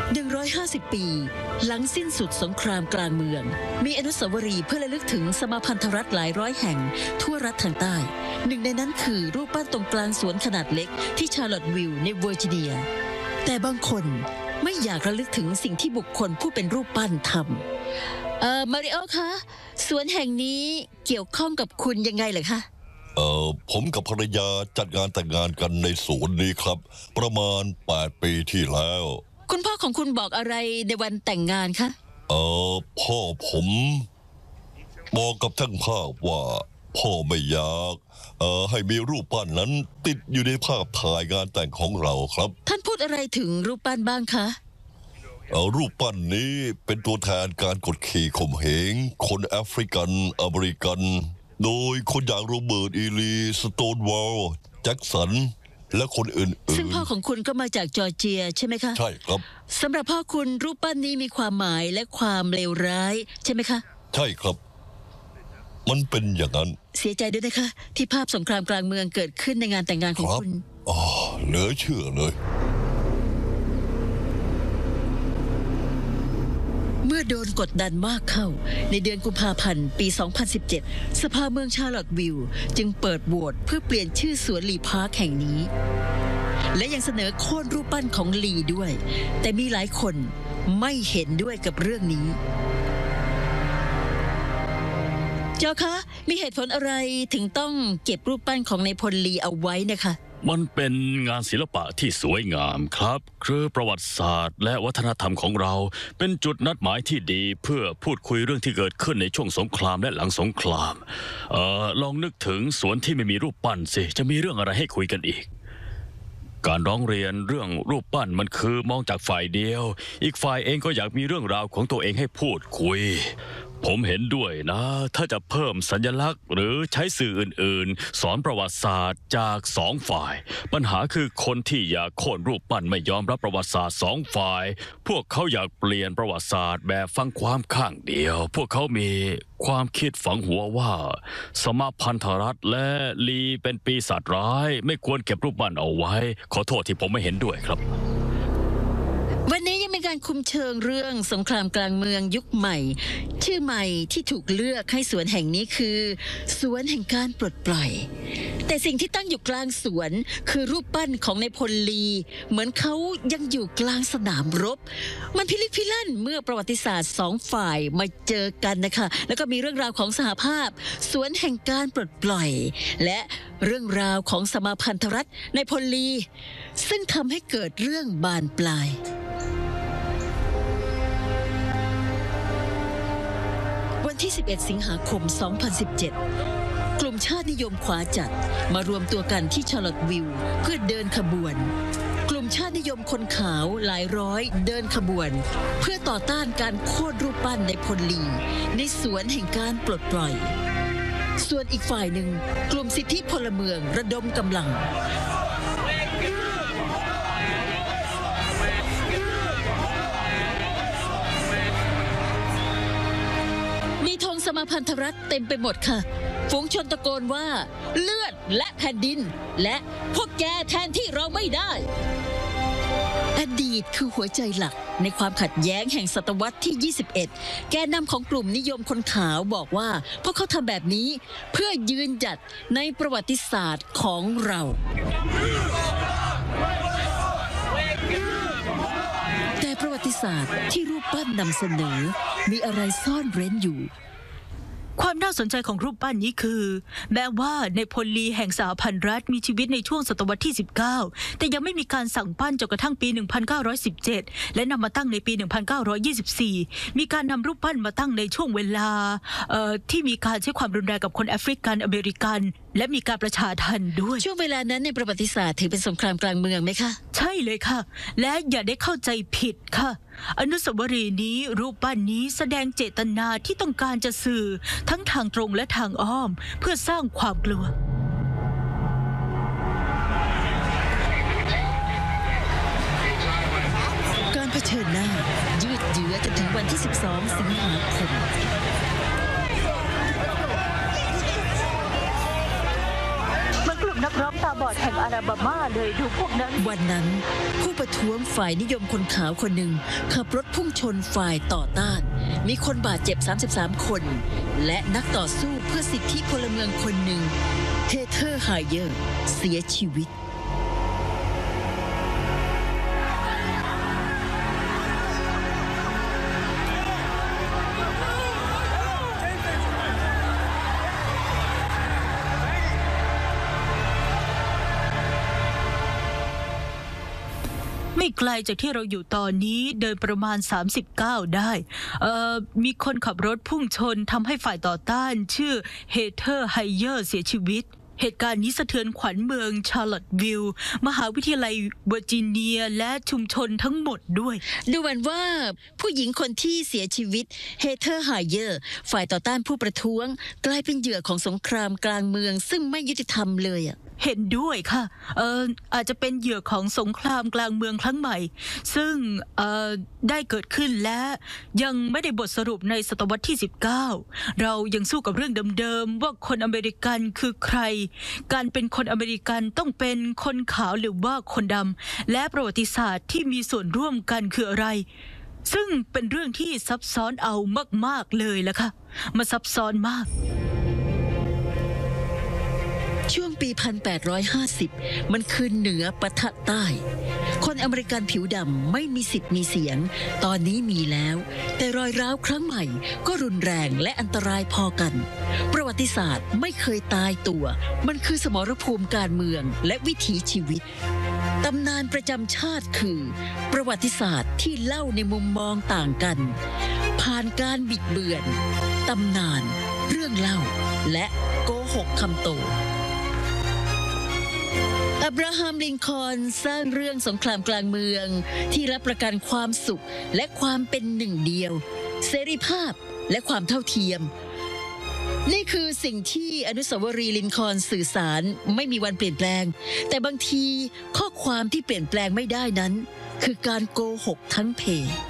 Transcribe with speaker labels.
Speaker 1: 150 ปีหลังสิ้นสุดสงครามกลางเมืองมีอนุสาวรีย์เพื่อระลึกถึงสมาพันธรัฐหลายร้อยแห่งทั่วรัฐทางใต้หนึ่งในนั้นคือรูปปั้นตรงกลางสวนขนาดเล็กที่ชาร์ลอตต์วิลล์ในเวอร์จิเนียแต่บางคนไม่อยากระลึกถึงสิ่งที่บุคคลผู้เป็นรูปปั้นทำมาริโอคะสวนแห่งนี้เกี่ยวข้องกับคุณยังไงเหรอคะ
Speaker 2: ผมกับภรรยาจัดงานแต่งงานกันในสวนนี้ครับประมาณ8 ปีที่แล้ว
Speaker 1: คุณพ่อของคุณบอกอะไรในวันแต่งงานคะ
Speaker 2: พ่อผมบอกกับช่างภาพว่าพ่อไม่อยากให้มีรูปปั้นนั้นติดอยู่ในภาพถ่ายงานแต่งของเราครับ
Speaker 1: ท่านพูดอะไรถึงรูปปั้นบ้างคะ
Speaker 2: รูปปั้นนี้เป็นตัวแทนการกดขี่ข่มเหงคนแอฟริกันอเมริกันโดยคนอย่างโรเบิร์ต อีลีสโตนวอลล์แจ็คสันและคนอื่นๆ
Speaker 1: ซึ่งพ่อของคุณก็มาจากจอร์เจียใช่ไหมคะ
Speaker 2: ใช่ครับ
Speaker 1: สำหรับพ่อคุณรูปปั้นนี้มีความหมายและความเลวร้ายใช่ไหมคะ
Speaker 2: ใช่ครับมันเป็นอย่างนั้น
Speaker 1: เสียใจด้วยนะคะที่ภาพสงครามกลางเมืองเกิดขึ้นในงานแต่งงานของคุณ
Speaker 2: เหลือเชื่อเลย
Speaker 1: เมื่อโดนกดดันมากเข้าในเดือนกุมภาพันธ์ปี 2017 สภาเมืองชาร์ลอตต์วิลล์จึงเปิดโหวตเพื่อเปลี่ยนชื่อสวนลีพาร์คแห่งนี้และยังเสนอโค่นรูปปั้นของลีด้วยแต่มีหลายคนไม่เห็นด้วยกับเรื่องนี้เจ้าคะมีเหตุผลอะไรถึงต้องเก็บรูปปั้นของนายพลลีเอาไว้นะคะ
Speaker 3: มันเป็นงานศิลปะที่สวยงามครับคือประวัติศาสตร์และวัฒนธรรมของเราเป็นจุดนัดหมายที่ดีเพื่อพูดคุยเรื่องที่เกิดขึ้นในช่วงสงครามและหลังสงครามลองนึกถึงสวนที่ไม่มีรูปปั้นสิจะมีเรื่องอะไรให้คุยกันอีกการร้องเรียนเรื่องรูปปั้นมันคือมองจากฝ่ายเดียวอีกฝ่ายเองก็อยากมีเรื่องราวของตัวเองให้พูดคุยผมเห็นด้วยนะถ้าจะเพิ่มสัญลักษณ์หรือใช้สื่ออื่นๆสอนประวัติศาสตร์จากสองฝ่ายปัญหาคือคนที่อยากโค่นรูปปั้นไม่ยอมรับประวัติศาสตร์สองฝ่ายพวกเขาอยากเปลี่ยนประวัติศาสตร์แบบฟังความข้างเดียวพวกเขามีความคิดฝังหัวว่าสมพันธรัฐและลีเป็นปีศาจร้ายไม่ควรเก็บรูปปั้นเอาไว้ขอโทษที่ผมไม่เห็นด้วยครับ
Speaker 1: วันนี้ยังมีการคุมเชิงเรื่องสงครามกลางเมืองยุคใหม่ชื่อใหม่ที่ถูกเลือกให้สวนแห่งนี้คือสวนแห่งการปลดปล่อยแต่สิ่งที่ตั้งอยู่กลางสวนคือรูปปั้นของนายพลลีเหมือนเขายังอยู่กลางสนามรบมันพิลึกพิลั่นเมื่อประวัติศาสตร์สองฝ่ายมาเจอกันนะคะแล้วก็มีเรื่องราวของสหภาพสวนแห่งการปลดปล่อยและเรื่องราวของสมาพันธรัฐนายพลลีซึ่งทำให้เกิดเรื่องบานปลายวันที่ 11 สิงหาคม 2017 กลุ่มชาตินิยมขวาจัดมารวมตัวกันที่ชาร์ลอตต์วิลล์เพื่อเดินขบวนกลุ่มชาตินิยมคนขาวหลายร้อยเดินขบวนเพื่อต่อต้านการโค่นรูปปั้นในพลลีในสวนแห่งการปลดปล่อยส่วนอีกฝ่ายหนึ่งกลุ่มสิทธิพลเมืองระดมกำลังสมาพันธรัฐเต็มไปหมดค่ะฝูงชนตะโกนว่าเลือดและแผ่นดินและพวกแกแทนที่เราไม่ได้อดีตคือหัวใจหลักในความขัดแย้งแห่งศตวรรษที่ 21 แกนนำของกลุ่มนิยมคนขาวบอกว่าพวกเขาทำแบบนี้เพื่อยืนหยัดในประวัติศาสตร์ของเราแต่ประวัติศาสตร์ที่รูปปั้นนำเสนอมีอะไรซ่อนเร้นอยู่
Speaker 4: ความน่าสนใจของรูปปั้นนี้คือแม้ว่าในพลลีแห่งสหพันธรัฐมีชีวิตในช่วงศตวรรษที่ 19 แต่ยังไม่มีการสั่งปั้นจนกระทั่งปี 1917 และนำมาตั้งในปี 1924 มีการนำรูปปั้นมาตั้งในช่วงเวลาที่มีการใช้ความรุนแรงกับคนแอฟริกันอเมริกันและมีการประชาทัณฑ์ด้วย
Speaker 1: ช่วงเวลานั้นในประวัติศาสตร์ถือเป็นสงครามกลางเมืองไหมคะ
Speaker 4: ใช่เลยค่ะและอย่าได้เข้าใจผิดค่ะอนุสาวรีย์นี้รูปปั้นนี้แสดงเจตนาที่ต้องการจะสื่อทั้งทางตรงและทางอ้อมเพื่อสร้างความกลัว
Speaker 1: การเผชิญหน้ายืดเยื้อจนถึงวันที่ 12 สิงหาคม
Speaker 4: กลุ่มนนักร้องตาบอดแห่งอาลาบามาเลยดูพวกนั้น
Speaker 1: วันนั้นผู้ประท้วงฝ่ายนิยมคนขาวคนหนึ่งขับรถพุ่งชนฝ่ายต่อต้าน มีคนบาดเจ็บ 33 คน และนักต่อสู้เพื่อสิทธิพลเมืองคนหนึ่งเฮเธอร์ไฮเยอร์เสียชีวิต
Speaker 4: ไม่ไกลจากที่เราอยู่ตอนนี้เดินประมาณ39ได้มีคนขับรถพุ่งชนทำให้ฝ่ายต่อต้านชื่อเฮเธอร์ไฮเยอร์เสียชีวิตเหตุการณ์นี้สะเทือนขวัญเมืองชาร์ลอตต์วิลล์มหาวิทยาลัยเวอร์จิเนียและชุมชนทั้งหมดด้วย
Speaker 1: ดูเหมือนว่าผู้หญิงคนที่เสียชีวิตเฮเธอร์ไฮเยอร์ฝ่ายต่อต้านผู้ประท้วงกลายเป็นเหยื่อของสงครามกลางเมืองซึ่งไม่ยุติธรรมเลยอะ
Speaker 4: เห็นด้วยค่ะอาจจะเป็นเหยื่อของสงครามกลางเมืองครั้งใหม่ซึ่งได้เกิดขึ้นและยังไม่ได้บทสรุปในศตวรรษที่19เรายังสู้กับเรื่องเดิมๆว่าคนอเมริกันคือใครการเป็นคนอเมริกันต้องเป็นคนขาวหรือว่าคนดำและประวัติศาสตร์ที่มีส่วนร่วมกันคืออะไรซึ่งเป็นเรื่องที่ซับซ้อนเอามากๆเลยล่ะค่ะมาซับซ้อนมาก
Speaker 1: ช่วงปี 1850 มันคือเหนือปะทะใต้ คนอเมริกันผิวดำไม่มีสิทธิ์มีเสียง ตอนนี้มีแล้ว แต่รอยร้าวครั้งใหม่ก็รุนแรงและอันตรายพอกัน ประวัติศาสตร์ไม่เคยตายตัว มันคือสมรภูมิการเมืองและวิถีชีวิต ตำนานประจำชาติคือ ประวัติศาสตร์ที่เล่าในมุมมองต่างกัน ผ่านการบิดเบือน ตำนาน เรื่องเล่า และโกหกคำโตอับราฮัม ลินคอล์นสร้างเรื่องสงครามกลางเมืองที่รับประกันความสุขและความเป็นหนึ่งเดียวเสรีภาพและความเท่าเทียมนี่คือสิ่งที่อนุสาวรีย์ลินคอล์นสื่อสารไม่มีวันเปลี่ยนแปลงแต่บางทีข้อความที่เปลี่ยนแปลงไม่ได้นั้นคือการโกหกทั้งเพ